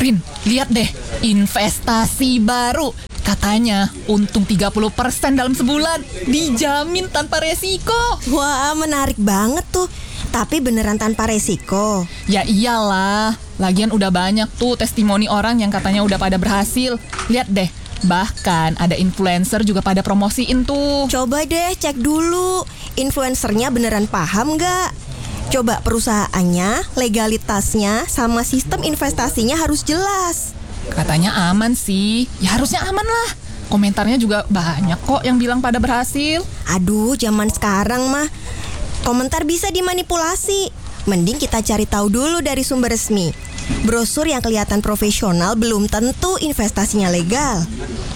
Rin, lihat deh, investasi baru. Katanya untung 30% dalam sebulan, dijamin tanpa resiko. Wah, menarik banget tuh. Tapi beneran tanpa resiko? Ya iyalah, lagian udah banyak tuh testimoni orang yang katanya udah pada berhasil. Lihat deh, bahkan ada influencer juga pada promosiin tuh. Coba deh cek dulu, influencernya beneran paham nggak? Coba perusahaannya, legalitasnya, sama sistem investasinya harus jelas. Katanya aman sih, ya harusnya aman lah. Komentarnya juga banyak kok yang bilang pada berhasil. Aduh, zaman sekarang mah komentar bisa dimanipulasi. Mending kita cari tahu dulu dari sumber resmi. Brosur yang kelihatan profesional belum tentu investasinya legal.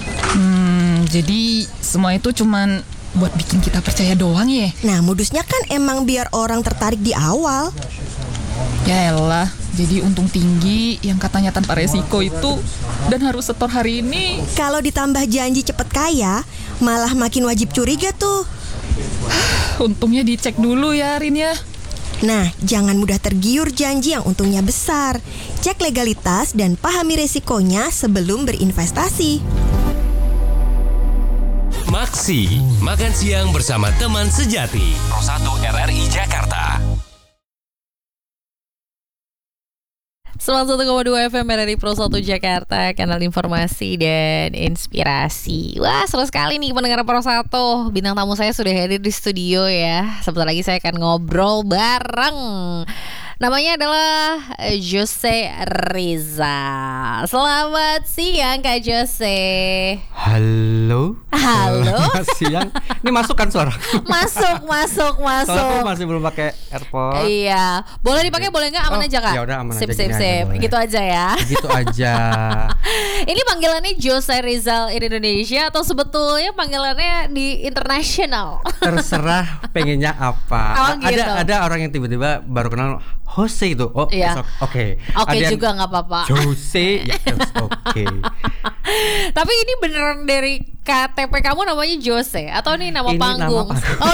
Jadi semua itu cuman buat bikin kita percaya doang ya? Nah, modusnya kan emang biar orang tertarik di awal. Yaelah, jadi untung tinggi yang katanya tanpa resiko itu dan harus setor hari ini. Kalau ditambah janji cepet kaya, malah makin wajib curiga tuh. Untungnya dicek dulu ya, Rin ya. Nah, jangan mudah tergiur janji yang untungnya besar. Cek legalitas dan pahami resikonya sebelum berinvestasi. Maksi, makan siang bersama teman sejati. Pro 1 RRI Jakarta. 101,2 FM RRI Pro 1 Jakarta, kanal informasi dan inspirasi. Wah, seru sekali nih pendengar Pro 1. Bintang tamu saya sudah hadir di studio ya. Sebentar lagi saya akan ngobrol bareng. Namanya adalah Jose Rizal. Selamat siang Kak Jose. Halo. Selamat siang. Ini masuk kan suara? Masuk. Soalnya aku masih belum pakai AirPod. Iya. Boleh dipakai, boleh nggak? Aman aja Kak? Ya udah aman aja. Sip. Gitu aja ya. Gitu aja. Ini panggilannya Jose Rizal in Indonesia atau sebetulnya panggilannya di internasional? Terserah pengennya apa. Oh, gitu. Ada orang yang tiba-tiba baru kenal Jose itu. Oh, iya. Oke. Oke juga nggak apa-apa. Jose, ya oke. Tapi ini beneran dari KTP kamu namanya Jose atau ini nama panggung? Oh,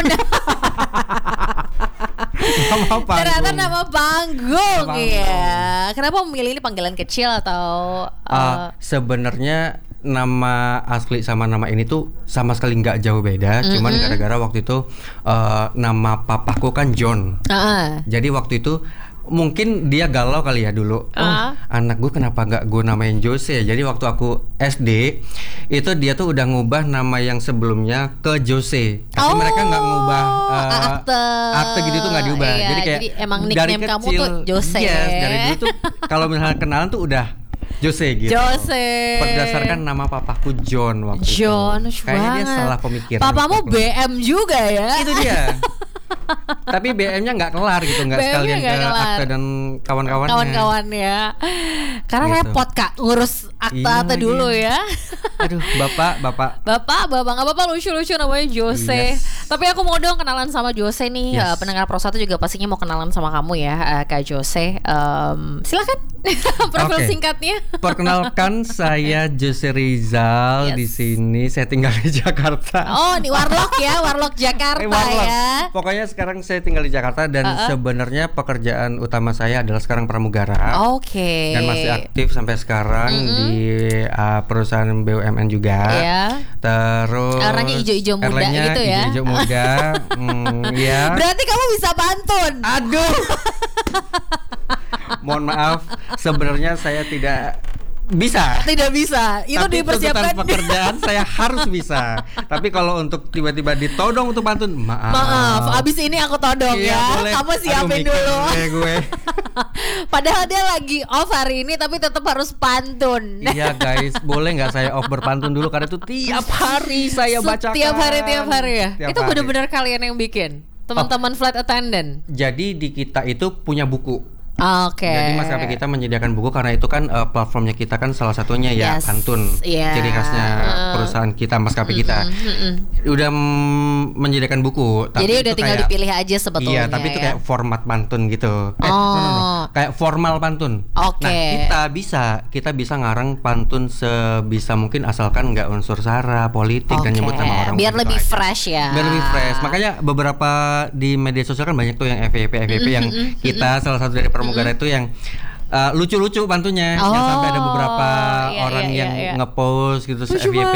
Nama panggung. Ternyata nama panggung ya. Kenapa memilih ini panggilan kecil atau? Sebenarnya nama asli sama nama ini tuh sama sekali nggak jauh beda. Cuman gara-gara waktu itu nama papaku kan John. Jadi waktu itu mungkin dia galau kali ya dulu. Anak gue kenapa nggak gue namain Jose? Jadi waktu aku SD itu dia tuh udah ngubah nama yang sebelumnya ke Jose. Tapi mereka nggak ngubah akte gitu tuh nggak diubah. Iya, jadi kayak jadi emang dari nickname kamu kecil, tuh Jose. Yes, dari dulu tuh kalau misalnya kenalan tuh udah Jose gitu. Jose. Berdasarkan nama papaku John waktu John, itu. Kayaknya dia salah pemikiran. Papamu BM juga ya? Itu dia. Tapi BM-nya nggak kelar gitu, nggak sekalian ke akte dan kawan-kawannya. Kawan-kawannya. Karena gitu. repot Kak ngurus akte dulu ya. Aduh, bapak nggak apa-apa, lucu-lucu namanya Jose. Yes. Tapi aku mau dong kenalan sama Jose nih. Yes. Pendengar Pro 1 juga pastinya mau kenalan sama kamu ya, Kak Jose. Silakan profil singkatnya. Perkenalkan, saya Jose Rizal. Di sini saya tinggal di Jakarta. Oh, di Warlock ya, Warlock Jakarta Warlock. ya. Pokoknya sekarang saya tinggal di Jakarta dan sebenarnya pekerjaan utama saya adalah sekarang pramugara. Oke. Dan masih aktif sampai sekarang di perusahaan BUMN juga. Iya. Terus Warnanya hijau-hijau muda gitu ya. Hijau muda. Ya. Berarti kamu bisa pantun. Aduh. Mohon maaf, sebenarnya saya tidak bisa. Tidak bisa. Itu tapi dipersiapkan tuntutan pekerjaan saya harus bisa. Tapi kalau untuk tiba-tiba ditodong untuk pantun, maaf. Abis ini aku todong ya. Boleh. Kamu siapin dulu. Gue. Padahal dia lagi off hari ini, tapi tetap harus pantun. Iya guys, boleh nggak saya off berpantun dulu karena itu tiap hari saya bacakan. Tiap hari ya. Tiap Itu hari. benar-benar kalian yang bikin. Teman-teman flight attendant. Jadi di kita itu punya buku. Oke. Jadi maskapai kita menyediakan buku karena itu kan platformnya kita kan salah satunya ya pantun. Ciri khasnya perusahaan kita, maskapai kita. Udah menyediakan buku. Tapi jadi udah tinggal kayak, dipilih aja sebetulnya. Iya, tapi itu kayak format pantun gitu. Kayak formal pantun. Oke. Nah, kita bisa ngarang pantun sebisa mungkin asalkan nggak unsur sara, politik dan nyebut nama orang. Biar lebih fresh ya. Biar lebih fresh. Makanya beberapa di media sosial kan banyak tuh yang FYP yang kita salah satu dari pramugara itu yang lucu-lucu bantunya, yang sampai ada beberapa orang yang ngepost gitu Lucu FYP